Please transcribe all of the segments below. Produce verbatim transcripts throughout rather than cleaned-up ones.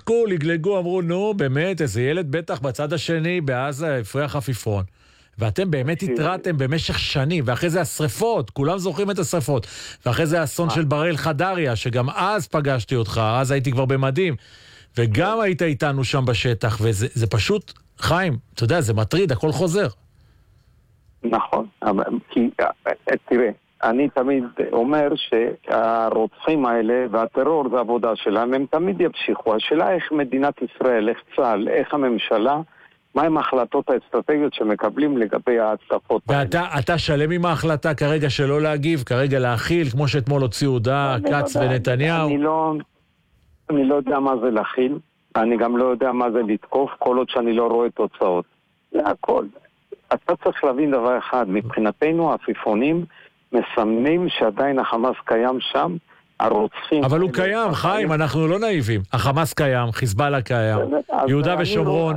צחקו, לגלגו, אמרו, נו, באמת, איזה ילד בטח בצד השני, בעזה, הפריח עפיפון. ואתם באמת התרעתם במשך שנים, ואחרי זה השריפות, כולם זוכרים את השריפות, ואחרי זה האסון של בראל חדריה, שגם אז פגשתי אותך, אז הייתי כבר במדים, וגם היית איתנו שם בשטח, וזה זה פשוט, חיים, אתה יודע, זה מטריד, הכל חוזר. נכון, כי תראה, אני תמיד אומר שהרוצחים האלה והטרור זה עבודה שלהם, הם תמיד ימשיכו. השאלה איך מדינת ישראל, איך צה"ל, איך הממשלה, מהם ההחלטות האסטרטגיות שמקבלים לגבי ההצפות האלה. ואתה שלם עם ההחלטה כרגע שלא להגיב, כרגע להכיל, כמו שאתמול הוציאו הודעה, כץ ונתניהו? אני לא, אני לא יודע מה זה להכיל, אני גם לא יודע מה זה לתקוף, כל עוד שאני לא רואה תוצאות. זה הכל. אתה צריך להבין דבר אחד, מבחינתנו העפיפונים מסמנים שעדיין החמאס קיים שם, הרוצחים... אבל הוא קיים, חיים, אנחנו לא נאיבים. החמאס קיים, חיזבאללה קיים, יהודה ושומרון,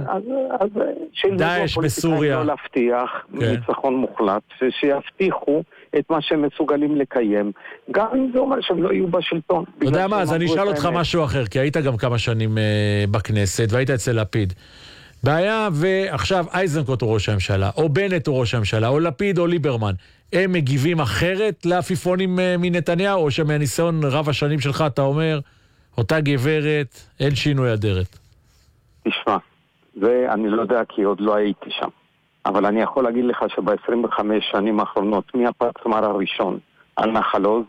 דאעש בסוריה. לא להבטיח ניצחון מוחלט, ושיבטיחו את מה שהם מסוגלים לקיים, גם אם זה אומר שהם לא יהיו בשלטון. אתה יודע מה, אז אני אשאל אותך משהו אחר, כי היית גם כמה שנים בכנסת, והיית אצל לפיד. בעיה, ועכשיו אייזנקוט הוא ראש הממשלה, או בנט הוא ראש הממשלה, או לפיד או ליברמן, הם מגיבים אחרת לעפיפונים מנתניהו, או שמהניסיון רב השנים שלך אתה אומר, אותה גברת, אין שינוי אדרת? תשמע, זה אני לא יודע כי עוד לא הייתי שם, אבל אני יכול להגיד לך שב-עשרים וחמש שנים האחרונות, מהפצמ"ר הראשון על נחל עוז,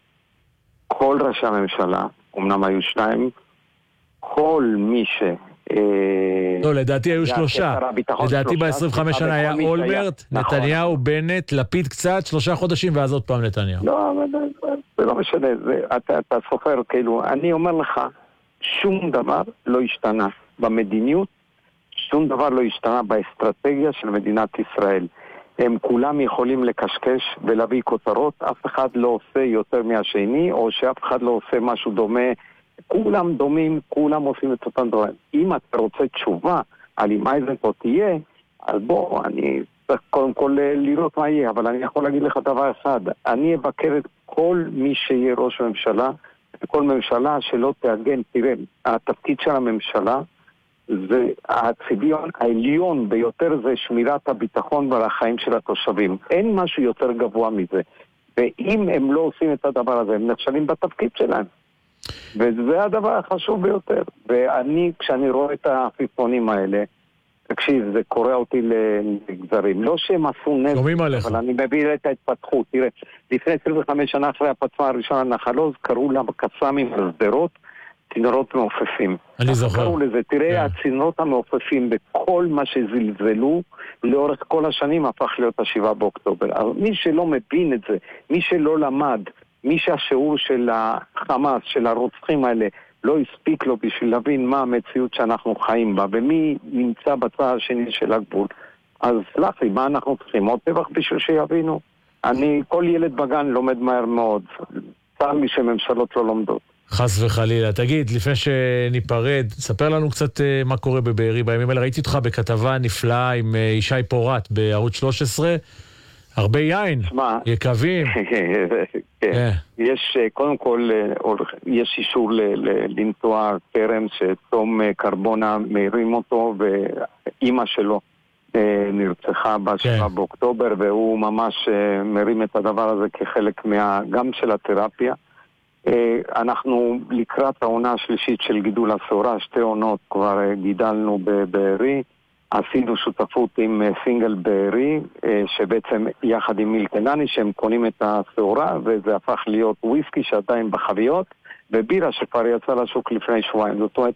כל ראשי הממשלה, אמנם היו שניים, כל מי ש... לא, לדעתי היו שלושה. לדעתי ב-עשרים וחמש שנה היה אולמרט, נתניהו, בנט, לפיד קצת, שלושה חודשים, ואז עוד פעם נתניהו. לא, זה לא משנה, אתה סופר, כאילו, אני אומר לך, שום דבר לא השתנה במדיניות, שום דבר לא השתנה באסטרטגיה של מדינת ישראל. הם כולם יכולים לקשקש ולהביא כותרות, אף אחד לא עושה יותר מהשני, או שאף אחד לא עושה משהו דומה, כולם דומים, כולם עושים את אותם דברים. אם אתה רוצה תשובה על אם אייזנקוט תהיה, אז בוא, אני צריך קודם כל לראות מה יהיה, אבל אני יכול להגיד לך דבר אחד, אני אבקר את כל מי שיהיה ראש הממשלה, כל ממשלה שלא תאגן, תראה, התפקיד של הממשלה, זה הצביון העליון ביותר זה שמירת הביטחון והחיים של התושבים. אין משהו יותר גבוה מזה. ואם הם לא עושים את הדבר הזה, הם נכשלים בתפקיד שלהם. וזה הדבר החשוב ביותר. ואני, כשאני רואה את העפיפונים האלה, תקשיב, זה קורא אותי לגזרים. לא שהם עשו נזק, אבל אני מביא את ההתפתחות. תראה, לפני עשרים וחמש שנה אחרי הפצמ"ר הראשון על נחל עוז, קראו לה קסאמים על שדרות, צינורות מעופפים. אני זוכר. קראו לזה, תראה, הצינורות המעופפים בכל מה שזלזלו, לאורך כל השנים הפך להיות השבעה באוקטובר. אבל מי שלא מבין את זה, מי שלא למד, מי שהשיעור של החמאס, של הרוצחים האלה, לא הספיק לו בשביל להבין מה המציאות שאנחנו חיים בה, ומי נמצא בצד השני של הגבול. אז סלח לי, מה אנחנו צריכים? עוד טבח בשביל שיבינו? אני, כל ילד בגן לומד מהר מאוד. צר לי שממשלות לא לומדות. חס וחלילה. תגיד, לפני שניפרד, ספר לנו קצת uh, מה קורה בבארי בימים האלה. ראיתי אותך בכתבה נפלאה עם uh, ישי פורט בערוץ שלוש עשרה. הרבה יין, שמה, יקבים. כן. יש, קודם כל, יש אישור לנטוע כרם שתום קרבונה מרים אותו, ואימא שלו נרצחה בשבעה באוקטובר, והוא ממש מרים את הדבר הזה כחלק מה, גם של התרפיה. אנחנו לקראת העונה השלישית של גידול השעורה, שתי עונות כבר גידלנו בבארי, עשינו שותפות עם סינגל בארי, שבעצם יחד עם מילקנני, שהם קונים את השעורה, וזה הפך להיות וויסקי שעדיין בחביות, ובירה שכבר יצא לשוק לפני שבועיים. זאת אומרת,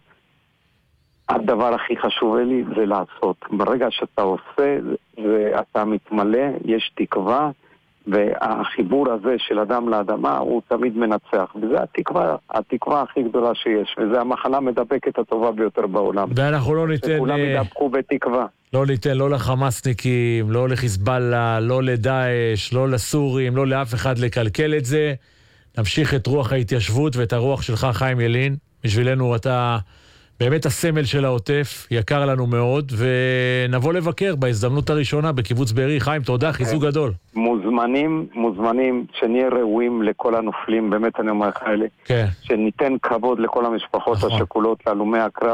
הדבר הכי חשוב לי זה לעשות. ברגע שאתה עושה, ואתה מתמלא, יש תקווה, והחיבור הזה של אדם לאדמה הוא תמיד מנצח, וזה התקווה, התקווה הכי גדולה שיש, וזה המחלה מדבקת הטובה ביותר בעולם. ואנחנו לא ניתן... שכולם ידבקו בתקווה. לא ניתן, לא לחמאסניקים, לא לחיזבאללה, לא לדאעש, לא לסורים, לא לאף אחד לקלקל את זה. נמשיך את רוח ההתיישבות ואת הרוח שלך, חיים ילין. בשבילנו אתה באמת הסמל של העוטף, יקר לנו מאוד, ונבוא לבקר בהזדמנות הראשונה בקיבוץ בארי. חיים, תודה, חיזוק גדול. מוזמנים, מוזמנים, שנהיה ראויים לכל הנופלים, באמת אני אומר לך אלה, שניתן כבוד לכל המשפחות השכולות, להלומי הקרב,